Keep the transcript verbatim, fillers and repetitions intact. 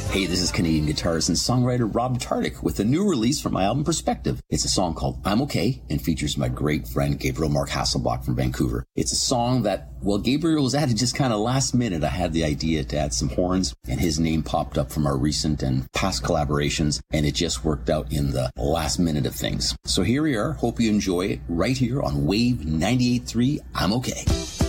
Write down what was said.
Hey, this is Canadian guitarist and songwriter Rob Tardik with a new release from my album Perspective. It's a song called I'm Okay and features my great friend Gabriel Mark Hasselbach from Vancouver. It's a song that, well, Gabriel was added just kind of last minute. I had the idea to add some horns and his name popped up from our recent and past collaborations and it just worked out in the last minute of things. So here we are. Hope you enjoy it right here on Wave ninety-eight point three. I'm Okay.